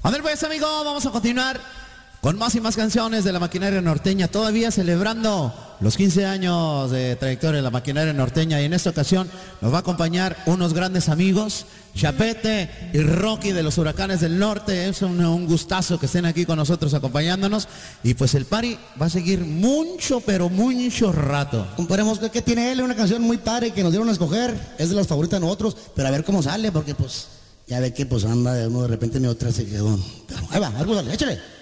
Andrés, pues amigo, vamos a continuar con más y más canciones de la Maquinaria Norteña, todavía celebrando los 15 años de trayectoria de la Maquinaria Norteña, y en esta ocasión nos va a acompañar unos grandes amigos, Chapete y Rocky de los Huracanes del Norte. Es un gustazo que estén aquí con nosotros acompañándonos, y pues el party va a seguir mucho, pero mucho rato. Comparemos que tiene él, una canción muy padre que nos dieron a escoger, es de las favoritas de nosotros, pero a ver cómo sale, porque pues ya ve que pues anda uno de repente mi otra se quedó. Pero ahí va, algo dale, échale.